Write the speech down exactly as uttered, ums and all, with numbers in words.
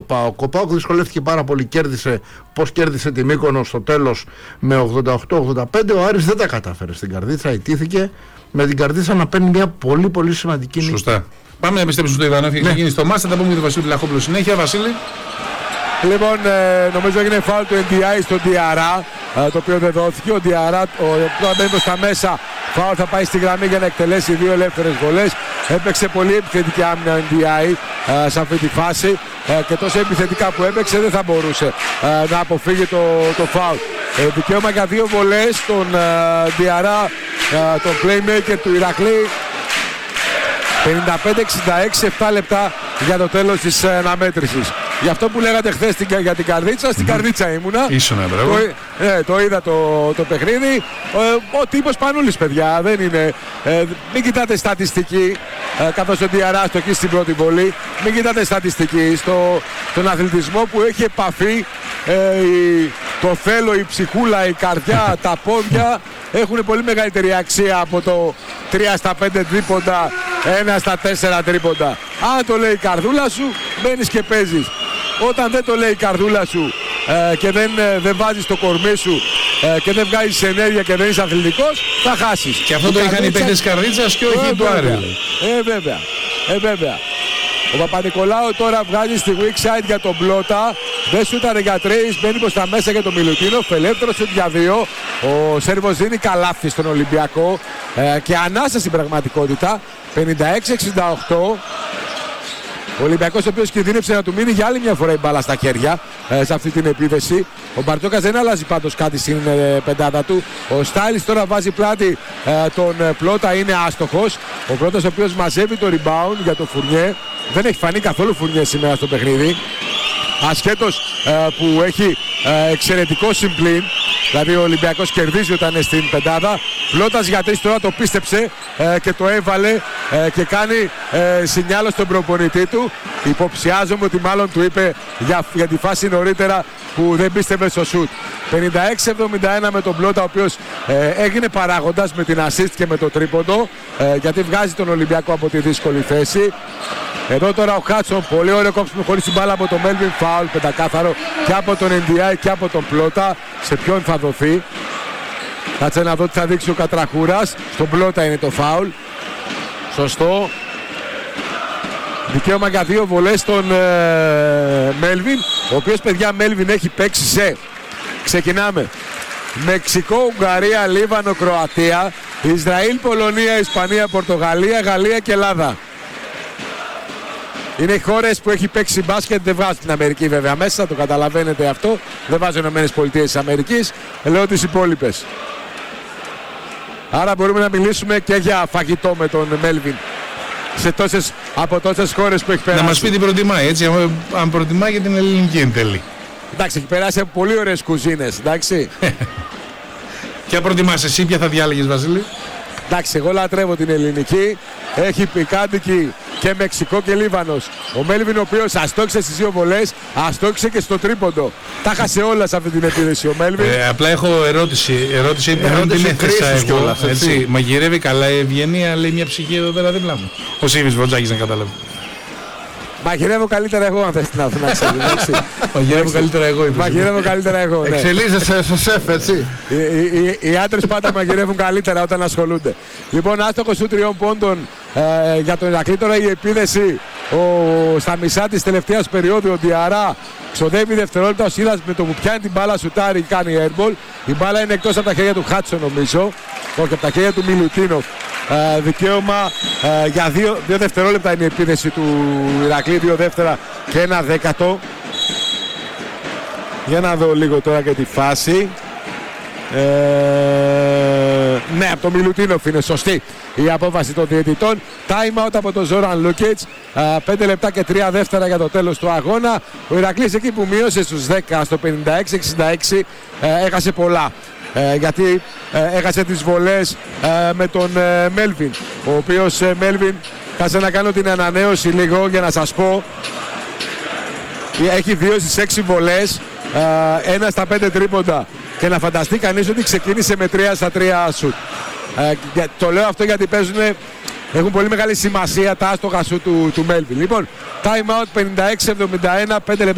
ΠΑΟΚ. Ο ΠΑΟΚ δυσκολεύτηκε πάρα πολύ, κέρδισε πώς κέρδισε τη Μύκονο στο τέλος με ογδόντα οκτώ ογδόντα πέντε. Ο Άρης δεν τα κατάφερε στην Καρδίτσα, ιτήθηκε με την Καρδίτσα να παίρνει μια πολύ πολύ σημαντική νίκη. Σωστά. Πάμε να επιστρέψουμε στο Ιβανόφ, έχει γίνει στο μάτς, θα τα πούμε για τον Βασίλη Λαχόπουλο συνέχεια. Βασίλη. Λοιπόν, ε, νομίζω έγινε φάουλ του εν ντι άι στον Διαρά, ε, το οποίο δεν δόθηκε. Ο Διαρά, τώρα μπαίνει προς τα μέσα, φάουλ θα πάει στη γραμμή για να εκτελέσει δύο ελεύθερες βολές. Έπαιξε πολύ επιθετική άμυνα ο εν ντι άι ε, σε αυτή τη φάση ε, και τόσο επιθετικά που έπαιξε δεν θα μπορούσε ε, να αποφύγει το, το φάουλ. Ε, δικαίωμα για δύο βολές τον ε, Διαρά, ε, τον playmaker του Ηρακλή. πενήντα πέντε εξήντα έξι, επτά λεπτά για το τέλος της ε, αναμέτρησης. Γι' αυτό που λέγατε χθες για την Καρδίτσα, στην mm. Καρδίτσα ήμουνα. Ήσουνα, μπράβο. Το, ε, το είδα το, το παιχνίδι. Ε, ο τύπος Πανούλης, παιδιά, δεν είναι. Ε, μην κοιτάτε στατιστική, ε, καθώς ο Διαράς το εκεί στην πρώτη βολή. Μην κοιτάτε στατιστική. Στο, στον αθλητισμό που έχει επαφή, ε, η, το θέλω, η ψυχούλα, η καρδιά, τα πόδια έχουν πολύ μεγαλύτερη αξία από το τρία στα πέντε τρίποντα, ένα στα τέσσερα τρίποντα. Αν το λέει η καρδούλα σου, μπαίνεις και παίζεις. Όταν δεν το λέει η καρδούλα σου ε, και δεν, ε, δεν βάζεις το κορμί σου ε, και δεν βγάζεις ενέργεια και δεν είσαι αθλητικός, θα χάσεις. Και αυτό το είχαν οι παίκτες της Καρδίτσας και όχι ε, του Άρη. Ε, βέβαια. Ε, βέβαια. Ο Παπα-Νικολάου τώρα βγάζει στη weak side για τον Πλότα. Δεν σούταρε για τρεις, μπαίνει προς τα μέσα για τον Μιλουτίνοφ. Ελεύθερο σουτ για δύο. Ο Σέρβος δίνει καλάθι στον Ολυμπιακό ε, και ανάσα στην πραγματικότητα. πενήντα έξι εξήντα οκτώ. Ο Ολυμπιακός, ο οποίος κινδύνεψε να του μείνει για άλλη μια φορά η μπάλα στα χέρια ε, σε αυτή την επίθεση. Ο Μπαρτζόκας δεν αλλάζει πάντως κάτι στην ε, πεντάδα του. Ο Στάιλις τώρα βάζει πλάτη ε, τον ε, Πλότα, είναι άστοχος. Ο Πλότας, ο οποίος μαζεύει το rebound για το Φουρνιέ. Δεν έχει φανεί καθόλου Φουρνιέ σήμερα στο παιχνίδι. Ασχέτως ε, που έχει ε, εξαιρετικό συμπλήν. Δηλαδή ο Ολυμπιακός κερδίζει όταν είναι στην πεντάδα. Πλώτας για τρεις τώρα το πίστεψε ε, και το έβαλε ε, και κάνει ε, σινιάλο στον προπονητή του. Υποψιάζομαι ότι μάλλον του είπε για, για τη φάση νωρίτερα που δεν πίστευε στο σουτ. πενήντα έξι εβδομήντα ένα με τον Πλώτα, ο οποίος ε, έγινε παράγοντας με την assist και με το τρίποντο ε, γιατί βγάζει τον Ολυμπιακό από τη δύσκολη θέση. Εδώ τώρα ο Χάτσον, πολύ ωραίο κόψιμο χωρίς την μπάλα από τον Μέλβιν, φάουλ πεντακάθαρο και από τον εν ντι άι και από τον Πλώτα. Σε ποιον θα δοθεί? Κάτσε να δω τι θα δείξει ο Κατραχούρας. Στον Πλώτα είναι το φάουλ. Σωστό. Δικαίωμα για δύο βολές στον ε, Μέλβιν, ο οποίος, παιδιά, Μέλβιν έχει παίξει σε, ξεκινάμε, Μεξικό, Ουγγαρία, Λίβανο, Κροατία, Ισραήλ, Πολωνία, Ισπανία, Πορτογαλία, Γαλλία και Ελλάδα. Είναι οι χώρες που έχει παίξει μπάσκετ, δεν βγάζει την Αμερική βέβαια μέσα, το καταλαβαίνετε αυτό. Δεν βάζω Ηνωμένες Πολιτείες της Αμερικής, λέω τις υπόλοιπες. Άρα μπορούμε να μιλήσουμε και για φαγητό με τον Μέλβιν σε τόσες, από τόσες χώρες που έχει περάσει. Να μας πει τι προτιμάει, έτσι, αν προτιμάει για την ελληνική εν τέλει. Εντάξει, έχει περάσει από πολύ ωραίες κουζίνες, εντάξει. Ποια προτιμάς εσύ, ποια θα διάλεγες, Βασίλη? Εντάξει, εγώ λατρεύω την ελληνική. Έχει πικάντικη και Μεξικό και Λίβανος. Ο Μέλβιν, ο οποίος αστόχησε στις δύο βολές, αστόχησε και στο τρίποντο. Τα χάσε όλα σε αυτή την επίδεση ο Μέλβιν. Ε, απλά έχω ερώτηση. Ερώτηση που δεν την έθεσα εγώ. Έτσι, μαγειρεύει καλά η Ευγενία, λέει μια ψυχή εδώ πέρα δίπλα μου. Ο Σίβης Βοτζάκης να καταλάβει. Μαγειρεύω καλύτερα εγώ, αν θες να ξέρεις. Μαγειρεύω καλύτερα εγώ, είπες. Μαγειρεύω καλύτερα εγώ, ναι. Εξελίσσεσαι στο σεφ, έτσι. Οι, οι, οι άντρες πάντα μαγειρεύουν καλύτερα όταν ασχολούνται. Λοιπόν, άστοχο σου τριών πόντων ε, για τον Ηρακλή. Τώρα η επίδεση ο, στα μισά της τελευταίας περίοδου. Ο Διαρά ξοδεύει δευτερόλεπτα. Ο Σίλας με το που πιάνει την μπάλα σουτάρει, κάνει airball. Η μπάλα είναι εκτός από τα χέρια του Χάτσον, νομίζω. Όχι, από τα χέρια του Μιλουτίνοφ. Ε, δικαίωμα ε, για δύο, δύο δευτερόλεπτα είναι η επίδεση του Ηρακλή. Δύο δεύτερα και ένα δέκατο. Για να δω λίγο τώρα και τη φάση. Ε, ναι, από το Μιλουτίνοφ είναι σωστή η απόφαση των διαιτητών. Time out από τον Ζόραν Λούκιτς. πέντε λεπτά και τρία δεύτερα για το τέλος του αγώνα. Ο Ηρακλής εκεί που μείωσε στους δέκα, στο πενήντα έξι εξήντα έξι, ε, έχασε πολλά. Ε, γιατί ε, έχασε τις βολές ε, με τον ε, Μέλβιν, ο οποίος ε, Μέλβιν, κάτσε να κάνω την ανανέωση λίγο για να σας πω. Έχει δύο στις έξι βολές, ε, ένα στα πέντε τρίποντα, και να φανταστεί κανείς ότι ξεκίνησε με τρία στα τρία σουτ. Ε, το λέω αυτό γιατί παίζουν, έχουν πολύ μεγάλη σημασία τα άστοχα σουτ του, του Μέλβιν. Λοιπόν, time out πενήντα έξι εβδομήντα ένα, πέντε λεπτά.